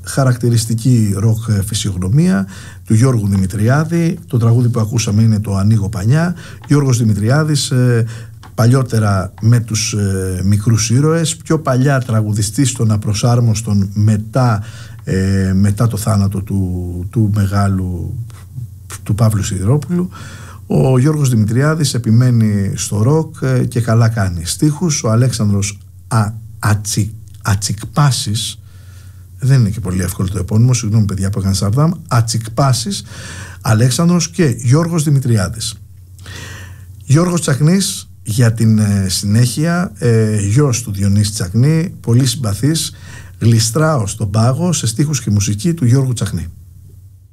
χαρακτηριστική ροκ φυσιογνωμία του Γιώργου Δημητριάδη. Το τραγούδι που ακούσαμε είναι το «Ανοίγω πανιά». Γιώργος Δημητριάδης, παλιότερα με τους μικρούς ήρωες, πιο παλιά τραγουδιστής των Απροσάρμοστων μετά το θάνατο του μεγάλου του Παύλου Σιδηρόπουλου. Ο Γιώργος Δημητριάδης επιμένει στο ροκ και καλά κάνει. Στίχους ο Αλέξανδρος Ατσικπάσης, δεν είναι και πολύ εύκολο το επώνυμο, συγγνώμη παιδιά που έκανε Σαρδάμ, Ατσικπάσης Αλέξανδρος και Γιώργος Δημητριάδης. Γιώργος Τσακνής για την συνέχεια, γιος του Διονύση Τσακνή, πολύ συμπαθής, γλιστράω στον πάγο, σε στίχους και μουσική του Γιώργου Τσακνή.